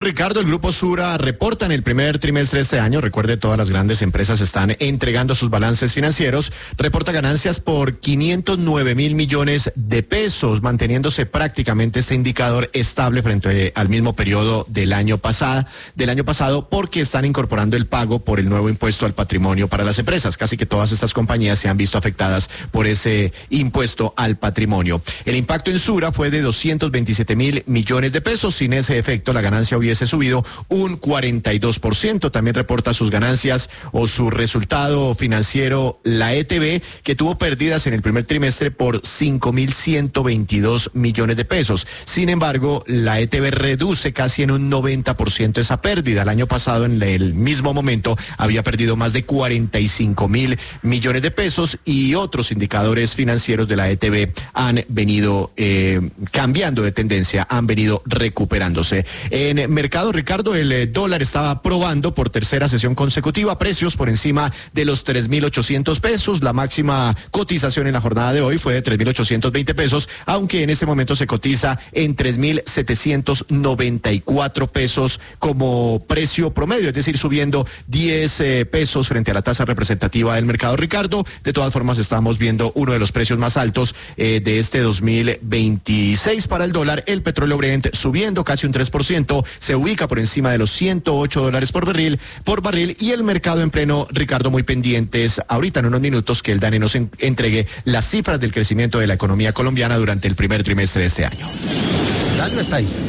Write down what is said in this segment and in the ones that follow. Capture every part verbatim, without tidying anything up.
Ricardo, el Grupo Sura reporta en el primer trimestre de este año, recuerde, todas las grandes empresas están entregando sus balances financieros, reporta ganancias por quinientos nueve mil millones de pesos, manteniéndose prácticamente este indicador estable frente al mismo periodo del año pasado, del año pasado, porque están incorporando el pago por el nuevo impuesto al patrimonio para las empresas. Casi que todas estas compañías se han visto afectadas por ese impuesto al patrimonio. El impacto en Sura fue de doscientos veintisiete mil millones de pesos. Sin ese efecto, la ganancia hubiese subido un cuarenta y dos por ciento. También reporta sus ganancias o su resultado financiero la E T B, que tuvo pérdidas en el primer trimestre por cinco mil ciento veintidós millones de pesos. Sin embargo, la E T B reduce casi en un noventa por ciento esa pérdida. El año pasado, en el mismo momento, había perdido más de cuarenta y cinco mil millones de pesos, y otros indicadores financieros de la E T B han venido eh, cambiando de tendencia, han venido recuperándose. En mercado, Ricardo, el eh, dólar estaba probando por tercera sesión consecutiva precios por encima de los tres mil ochocientos pesos. La máxima cotización en la jornada de hoy fue de tres mil ochocientos veinte pesos, aunque en este momento se cotiza en tres mil setecientos noventa y cuatro pesos como precio promedio, es decir, subiendo diez eh, pesos frente a la tasa representativa del mercado, Ricardo. De todas formas, estamos viendo uno de los precios más altos eh, de este dos mil veintiséis para el dólar. El petróleo Brent subiendo casi un tres por ciento, se ubica por encima de los ciento ocho dólares por barril, por barril, y el mercado en pleno, Ricardo, muy pendientes ahorita en unos minutos que el DANE nos en, entregue las cifras del crecimiento de la economía colombiana durante el primer trimestre de este año. Algo está ahí.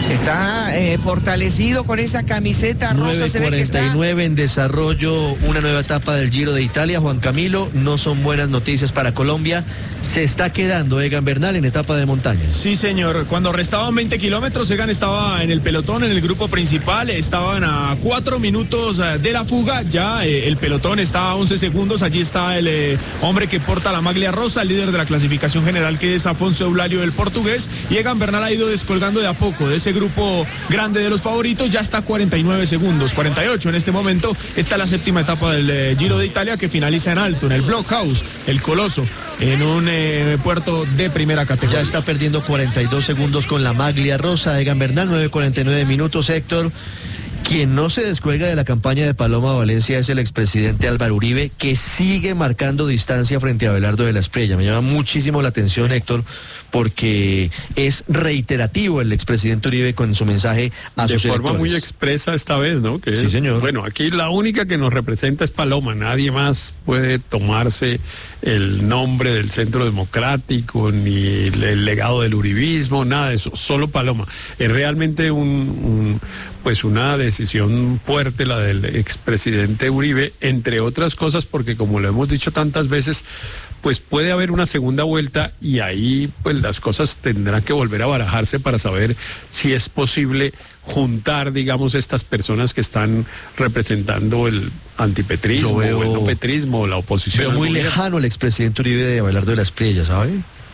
Está eh, fortalecido con esa camiseta rosa. Se ve que está nueve cuarenta y nueve en desarrollo, una nueva etapa del Giro de Italia. Juan Camilo, no son buenas noticias para Colombia. Se está quedando Egan Bernal en etapa de montaña. Sí, señor. Cuando restaban veinte kilómetros, Egan estaba en el pelotón, en el grupo principal. Estaban a cuatro minutos de la fuga. Ya eh, el pelotón está a once segundos. Allí está el eh, hombre que porta la maglia rosa, el líder de la clasificación general, que es Afonso Eulalio, el portugués. Y Egan Bernal ha ido descolgando de a poco de ese grupo grande de los favoritos. Ya está a cuarenta y nueve segundos, cuarenta y ocho en este momento. Está la séptima etapa del eh, Giro de Italia, que finaliza en alto, en el Blockhouse, el Coloso, en un eh, puerto de primera categoría. Ya está perdiendo cuarenta y dos segundos con la maglia rosa. Egan Bernal, nueve cuarenta y nueve minutos, Héctor. Quien no se descuelga de la campaña de Paloma Valencia es el expresidente Álvaro Uribe, que sigue marcando distancia frente a Abelardo de la Espriella. Me llama muchísimo la atención, Héctor, porque es reiterativo el expresidente Uribe con su mensaje a sus electores. De forma muy expresa esta vez, ¿no? Que sí, es, señor. Bueno, aquí la única que nos representa es Paloma. Nadie más puede tomarse el nombre del Centro Democrático, ni el legado del uribismo, nada de eso. Solo Paloma. Es realmente un, un pues una decisión fuerte la del expresidente Uribe, entre otras cosas porque, como lo hemos dicho tantas veces, pues puede haber una segunda vuelta, y ahí pues las cosas tendrán que volver a barajarse para saber si es posible juntar, digamos, estas personas que están representando el antipetrismo, veo, o el no petrismo, la oposición. Veo muy gobierno. lejano el expresidente Uribe de Abelardo de la Espriella, ¿sabe?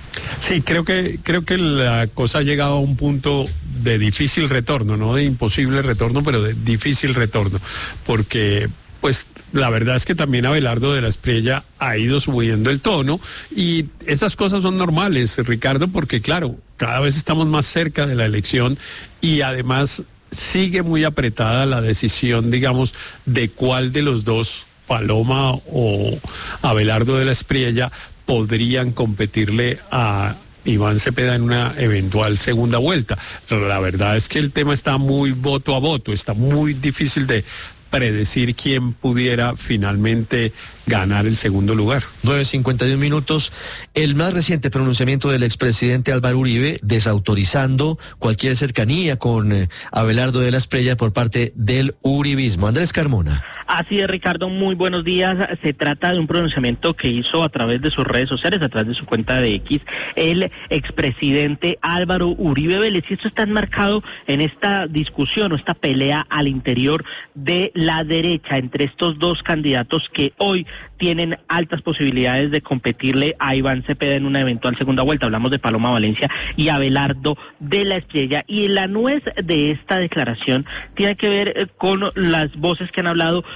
Sí, creo que creo que la cosa ha llegado a un punto de difícil retorno, no de imposible retorno, pero de difícil retorno, porque pues la verdad es que también Abelardo de la Espriella ha ido subiendo el tono, y esas cosas son normales, Ricardo, porque claro, cada vez estamos más cerca de la elección, y además sigue muy apretada la decisión, digamos, de cuál de los dos, Paloma o Abelardo de la Espriella, podrían competirle a Iván Cepeda en una eventual segunda vuelta. La verdad es que el tema está muy voto a voto, está muy difícil de predecir quién pudiera finalmente ganar el segundo lugar. nueve cincuenta y uno minutos. El más reciente pronunciamiento del expresidente Álvaro Uribe desautorizando cualquier cercanía con eh, Abelardo de la Espriella por parte del uribismo. Andrés Carmona. Así es, Ricardo, muy buenos días. Se trata de un pronunciamiento que hizo a través de sus redes sociales, a través de su cuenta de X, el expresidente Álvaro Uribe Vélez. Y esto está enmarcado en esta discusión o esta pelea al interior de la derecha entre estos dos candidatos que hoy tienen altas posibilidades de competirle a Iván Cepeda en una eventual segunda vuelta. Hablamos de Paloma Valencia y Abelardo de la Espriella. Y la nuez de esta declaración tiene que ver con las voces que han hablado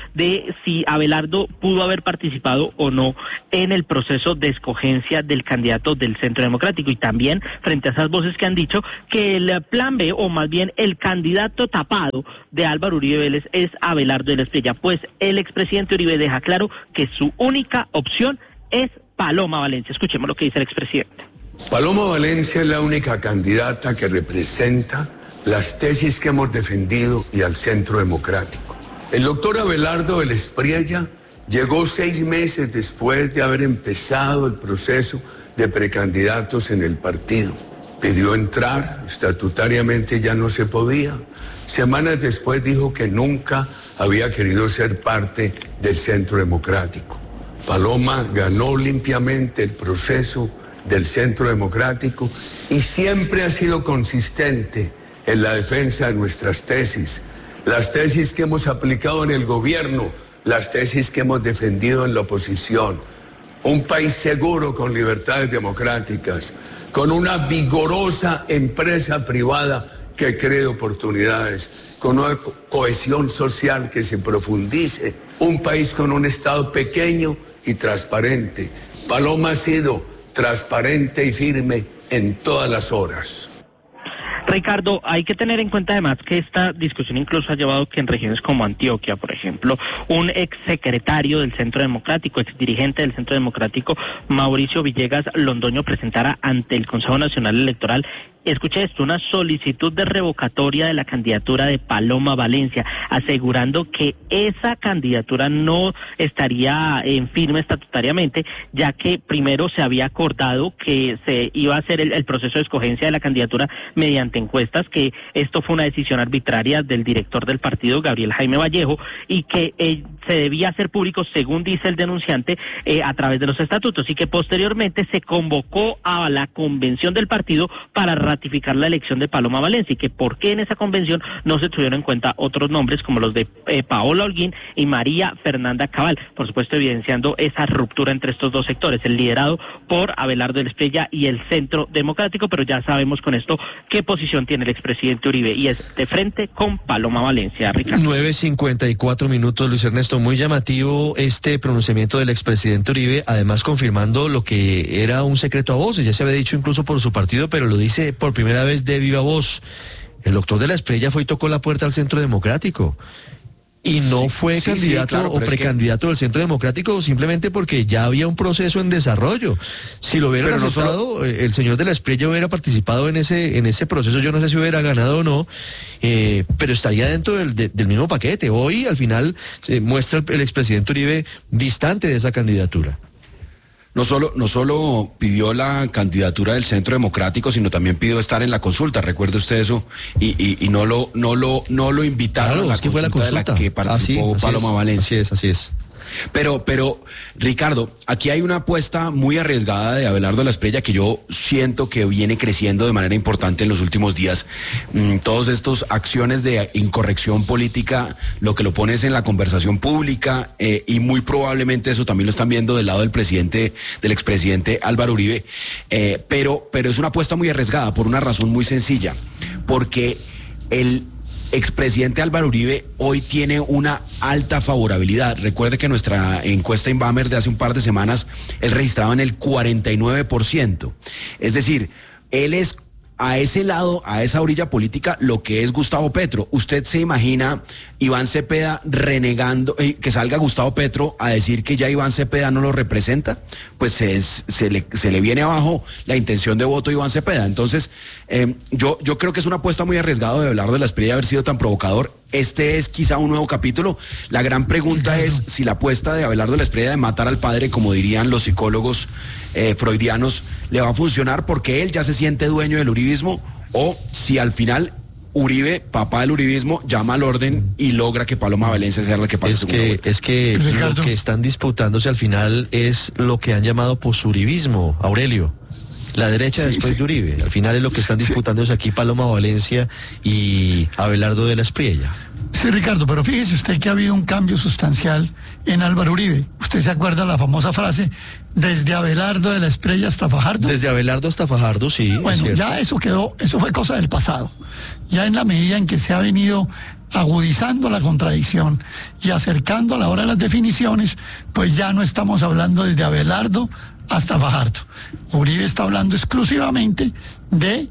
de si Abelardo pudo haber participado o no en el proceso de escogencia del candidato del Centro Democrático, y también frente a esas voces que han dicho que el plan B, o más bien el candidato tapado de Álvaro Uribe Vélez, es Abelardo de la Espriella, pues el expresidente Uribe deja claro que su única opción es Paloma Valencia. Escuchemos lo que dice el expresidente. Paloma Valencia es la única candidata que representa las tesis que hemos defendido y al Centro Democrático. El doctor Abelardo de la Espriella llegó seis meses después de haber empezado el proceso de precandidatos en el partido. Pidió entrar, estatutariamente ya no se podía. Semanas después dijo que nunca había querido ser parte del Centro Democrático. Paloma ganó limpiamente el proceso del Centro Democrático y siempre ha sido consistente en la defensa de nuestras tesis, las tesis que hemos aplicado en el gobierno, las tesis que hemos defendido en la oposición. Un país seguro con libertades democráticas, con una vigorosa empresa privada que cree oportunidades, con una co- cohesión social que se profundice, un país con un Estado pequeño y transparente. Paloma ha sido transparente y firme en todas las horas. Ricardo, hay que tener en cuenta además que esta discusión incluso ha llevado que en regiones como Antioquia, por ejemplo, un exsecretario del Centro Democrático, exdirigente del Centro Democrático, Mauricio Villegas Londoño, presentara ante el Consejo Nacional Electoral, escuche esto, una solicitud de revocatoria de la candidatura de Paloma Valencia, asegurando que esa candidatura no estaría en firme estatutariamente, ya que primero se había acordado que se iba a hacer el, el proceso de escogencia de la candidatura mediante encuestas, que esto fue una decisión arbitraria del director del partido, Gabriel Jaime Vallejo, y que eh, se debía hacer público, según dice el denunciante, eh, a través de los estatutos, y que posteriormente se convocó a la convención del partido para ratificar la elección de Paloma Valencia, y que por qué en esa convención no se tuvieron en cuenta otros nombres como los de eh, Paola Holguín y María Fernanda Cabal, por supuesto evidenciando esa ruptura entre estos dos sectores, el liderado por Abelardo de la Espriella y el Centro Democrático, pero ya sabemos con esto qué posición tiene el expresidente Uribe, y es de frente con Paloma Valencia. Ricardo. nueve cincuenta y cuatro minutos, Luis Ernesto, muy llamativo este pronunciamiento del expresidente Uribe, además confirmando lo que era un secreto a voces, ya se había dicho incluso por su partido, pero lo dice por primera vez de viva voz. El doctor de la Espriella fue y tocó la puerta al Centro Democrático. Y no sí, fue sí, candidato sí, claro, o precandidato que... del Centro Democrático simplemente porque ya había un proceso en desarrollo. Si lo hubieran pero aceptado, no solo... el señor de la Espriella hubiera participado en ese en ese proceso, yo no sé si hubiera ganado o no, eh, pero estaría dentro del, de, del mismo paquete. Hoy, al final, se muestra el, el expresidente Uribe distante de esa candidatura. No solo, no solo pidió la candidatura del Centro Democrático, sino también pidió estar en la consulta, recuerde usted eso, y, y, y no lo, no lo, no lo invitaron claro, a la, es que consulta fue la consulta de la que participó así, Paloma así es, Valencia. Así es, así es. Pero, pero, Ricardo, aquí hay una apuesta muy arriesgada de Abelardo de la Espriella que yo siento que viene creciendo de manera importante en los últimos días. Mm, todos estos acciones de incorrección política, lo que lo pone es en la conversación pública, eh, y muy probablemente eso también lo están viendo del lado del presidente, del expresidente Álvaro Uribe, eh, pero, pero es una apuesta muy arriesgada por una razón muy sencilla, porque el expresidente Álvaro Uribe hoy tiene una alta favorabilidad. Recuerde que nuestra encuesta Inbamer de hace un par de semanas, él registraba en el cuarenta y nueve por ciento. Es decir, él es a ese lado, a esa orilla política, lo que es Gustavo Petro. ¿Usted se imagina Iván Cepeda renegando, eh, que salga Gustavo Petro a decir que ya Iván Cepeda no lo representa? Pues se, se, le, se le viene abajo la intención de voto de Iván Cepeda. Entonces, eh, yo, yo creo que es una apuesta muy arriesgada de Abelardo de la Espriella haber sido tan provocador. Este es quizá un nuevo capítulo. La gran pregunta es si la apuesta de Abelardo de la Espriella de matar al padre, como dirían los psicólogos eh, freudianos, le va a funcionar porque él ya se siente dueño del uribismo, o si al final Uribe, papá del uribismo, llama al orden y logra que Paloma Valencia sea la que pase. Es que, es que lo que están disputándose al final es lo que han llamado posuribismo, Aurelio. La derecha sí, después sí. de Uribe. Al final es lo que están disputándose sí. aquí Paloma Valencia y Abelardo de la Espriella. Sí, Ricardo, pero fíjese usted que ha habido un cambio sustancial en Álvaro Uribe. ¿Usted se acuerda la famosa frase, desde Abelardo de la Espriella hasta Fajardo? Desde Abelardo hasta Fajardo, sí. Bueno, ya eso quedó, eso fue cosa del pasado. Ya en la medida en que se ha venido agudizando la contradicción y acercando a la hora de las definiciones, pues ya no estamos hablando desde Abelardo hasta Fajardo. Uribe está hablando exclusivamente de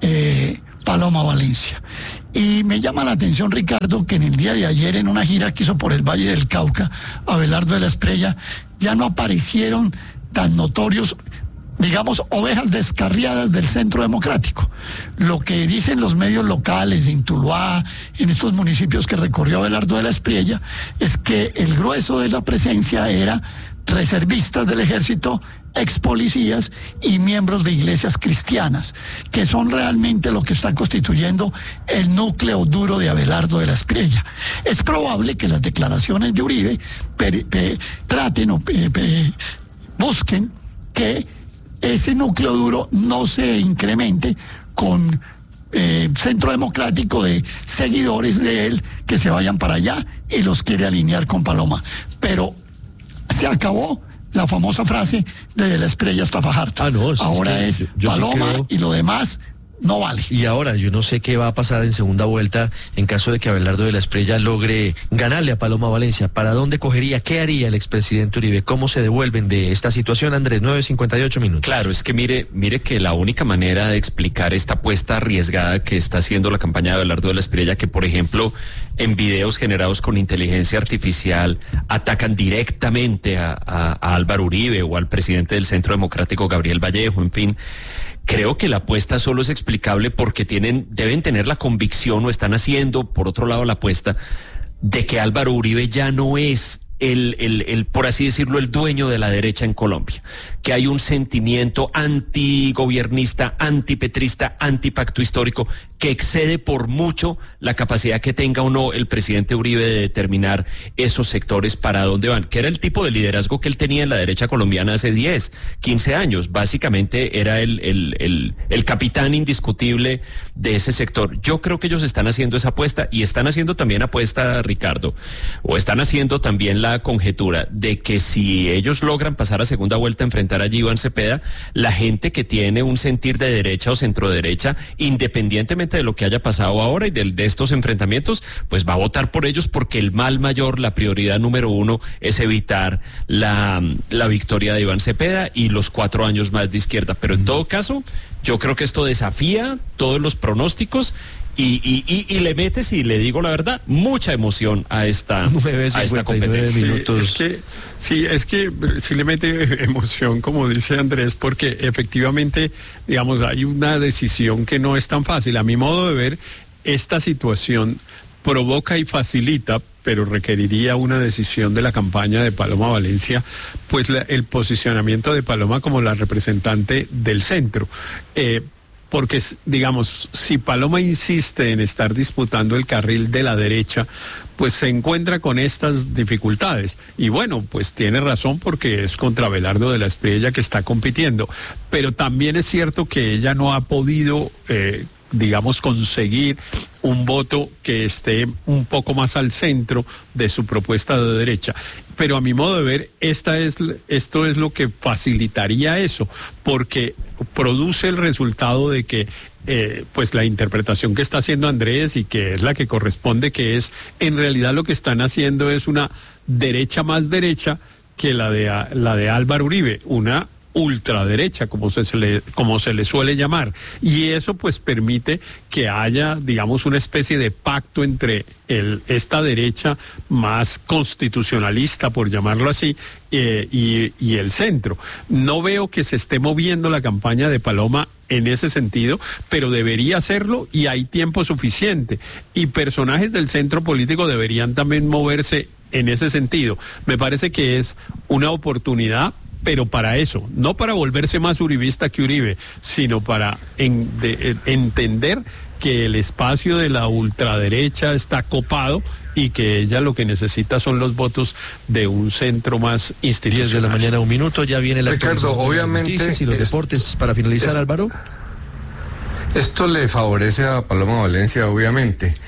eh, Paloma Valencia. Y me llama la atención, Ricardo, que en el día de ayer, en una gira que hizo por el Valle del Cauca, Abelardo de la Espriella, ya no aparecieron tan notorios, digamos, ovejas descarriadas del Centro Democrático. Lo que dicen los medios locales en Tuluá, en estos municipios que recorrió Abelardo de la Espriella, es que el grueso de la presencia era reservistas del ejército, ex policías y miembros de iglesias cristianas, que son realmente lo que está constituyendo el núcleo duro de Abelardo de la Espriella. Es probable que las declaraciones de Uribe per, per, traten o per, per, busquen que ese núcleo duro no se incremente con eh, Centro Democrático de seguidores de él que se vayan para allá y los quiere alinear con Paloma. Pero se acabó la famosa frase de la Espriella hasta Fajardo. Ah, no, ahora es, es yo, yo Paloma sí creo... y lo demás no vale. Y ahora yo no sé qué va a pasar en segunda vuelta en caso de que Abelardo de la Espriella logre ganarle a Paloma Valencia. ¿Para dónde cogería? ¿Qué haría el expresidente Uribe? ¿Cómo se devuelven de esta situación, Andrés? nueve cincuenta y ocho minutos. Claro, es que mire, mire que la única manera de explicar esta apuesta arriesgada que está haciendo la campaña de Abelardo de la Espriella, que por ejemplo en videos generados con inteligencia artificial atacan directamente a, a, a Álvaro Uribe o al presidente del Centro Democrático, Gabriel Vallejo, en fin. Creo que la apuesta solo es explicable porque tienen, deben tener la convicción o están haciendo, por otro lado, la apuesta de que Álvaro Uribe ya no es el, el, el, por así decirlo, el dueño de la derecha en Colombia, que hay un sentimiento antigobernista, antipetrista, antipacto histórico, que excede por mucho la capacidad que tenga o no el presidente Uribe de determinar esos sectores para dónde van, que era el tipo de liderazgo que él tenía en la derecha colombiana hace diez, quince años. Básicamente era el, el, el, el capitán indiscutible de ese sector. Yo creo que ellos están haciendo esa apuesta y están haciendo también apuesta, Ricardo, o están haciendo también la conjetura de que si ellos logran pasar a segunda vuelta a enfrentar a Iván Cepeda, la gente que tiene un sentir de derecha o centroderecha, independientemente de lo que haya pasado ahora y de, de estos enfrentamientos, pues va a votar por ellos porque el mal mayor, la prioridad número uno es evitar la, la victoria de Iván Cepeda y los cuatro años más de izquierda. Pero en todo caso, yo creo que esto desafía todos los pronósticos y, y, y, y le mete, si le digo la verdad, mucha emoción a esta, a esta competencia. Sí, es que, sí, es que sí le mete emoción, como dice Andrés, porque efectivamente, digamos, hay una decisión que no es tan fácil. A mi modo de ver, esta situación provoca y facilita, pero requeriría una decisión de la campaña de Paloma Valencia, pues la, el posicionamiento de Paloma como la representante del centro. Eh, Porque, digamos, si Paloma insiste en estar disputando el carril de la derecha, pues se encuentra con estas dificultades. Y bueno, pues tiene razón porque es contra Abelardo de la Espriella que está compitiendo. Pero también es cierto que ella no ha podido, eh, digamos, conseguir un voto que esté un poco más al centro de su propuesta de derecha. Pero a mi modo de ver, esta es, esto es lo que facilitaría eso, porque produce el resultado de que eh, pues la interpretación que está haciendo Andrés y que es la que corresponde, que es en realidad lo que están haciendo es una derecha más derecha que la de, la de Álvaro Uribe, una ultraderecha, como se, se le, como se le suele llamar, y eso pues permite que haya, digamos, una especie de pacto entre el, esta derecha más constitucionalista, por llamarlo así, eh, y, y el centro. No veo que se esté moviendo la campaña de Paloma en ese sentido, pero debería hacerlo y hay tiempo suficiente, y personajes del centro político deberían también moverse en ese sentido. Me parece que es una oportunidad, pero para eso, no para volverse más uribista que Uribe, sino para en, de, entender que el espacio de la ultraderecha está copado y que ella lo que necesita son los votos de un centro más institucional. diez de la mañana, un minuto, ya viene la Ricardo, obviamente, de las y los es, deportes para finalizar, es, Álvaro. Esto le favorece a Paloma Valencia, obviamente,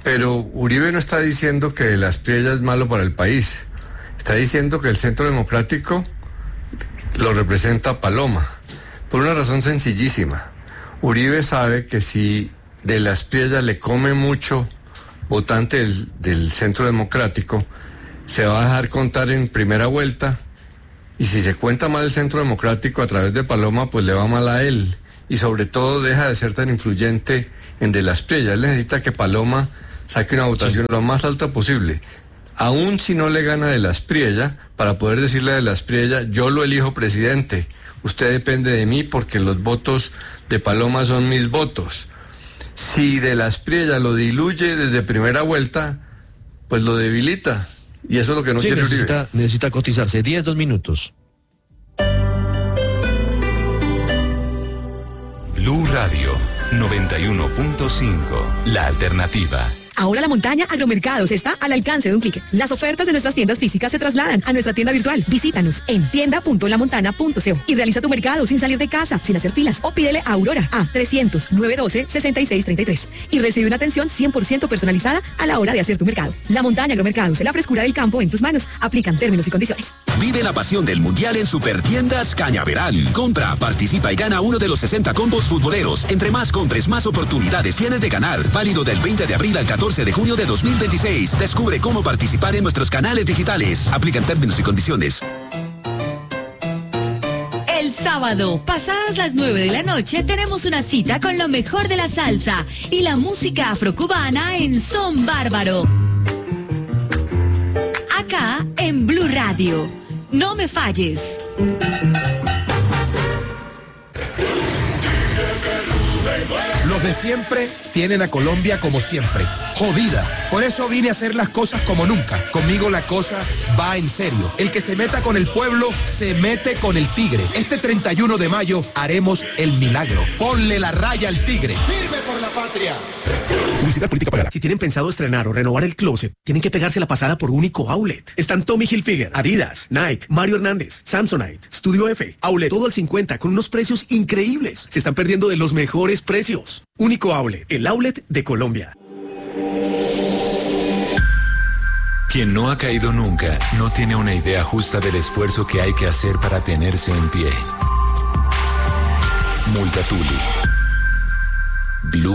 Pero Uribe no está diciendo que la Asprilla es malo para el país. Está diciendo que el Centro Democrático lo representa Paloma. Por una razón sencillísima. Uribe sabe que si de la Asprilla le come mucho votante del, del Centro Democrático, se va a dejar contar en primera vuelta. Y si se cuenta mal el Centro Democrático a través de Paloma, pues le va mal a él. Y sobre todo deja de ser tan influyente en de la Asprilla. Él necesita que Paloma saque una votación sí. lo más alta posible. Aún si no le gana de la Asprilla, para poder decirle de la Asprilla, yo lo elijo presidente. Usted depende de mí porque los votos de Paloma son mis votos. Si de la Asprilla lo diluye desde primera vuelta, pues lo debilita. Y eso es lo que no sí, quiere necesita, Uribe. necesita cotizarse. diez, dos minutos. Blue Radio noventa y uno punto cinco, la alternativa. Ahora la montaña Agromercados está al alcance de un clic. Las ofertas de nuestras tiendas físicas se trasladan a nuestra tienda virtual. Visítanos en tienda punto la montana punto co y realiza tu mercado sin salir de casa, sin hacer filas, o pídele a Aurora a trescientos, nueve doce, sesenta y seis treinta y tres y recibe una atención cien por ciento personalizada a la hora de hacer tu mercado. La montaña Agromercados, la frescura del campo en tus manos. Aplican términos y condiciones. Vive la pasión del Mundial en Supertiendas Cañaveral. Compra, participa y gana uno de los sesenta combos futboleros. Entre más compres, más oportunidades tienes de ganar. Válido del veinte de abril al catorce de junio de dos mil veintiséis. Descubre cómo participar en nuestros canales digitales. Aplican términos y condiciones. El sábado, pasadas las nueve de la noche, tenemos una cita con lo mejor de la salsa y la música afrocubana en Son Bárbaro. Acá en Blue Radio. No me falles. Los de siempre tienen a Colombia como siempre, jodida. Por eso vine a hacer las cosas como nunca. Conmigo la cosa va en serio. El que se meta con el pueblo, se mete con el tigre. Este treinta y uno de mayo haremos el milagro. Ponle la raya al tigre. ¡Sirve por la patria! Publicidad política pagada. Si tienen pensado estrenar o renovar el closet, tienen que pegarse la pasada por Único Outlet. Están Tommy Hilfiger, Adidas, Nike, Mario Hernández, Samsonite, Studio F, Outlet, todo al cincuenta con unos precios increíbles. Se están perdiendo de los mejores precios. Único Outlet, el outlet de Colombia. Quien no ha caído nunca no tiene una idea justa del esfuerzo que hay que hacer para tenerse en pie. Multatuli.